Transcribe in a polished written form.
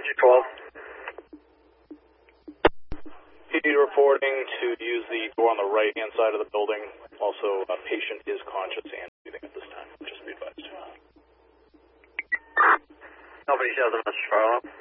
Bridge 12. PD reporting to use the door on the right-hand side of the building. Also, a patient is conscious and breathing at this time. Just be advised. Nobody shows a message, follow up.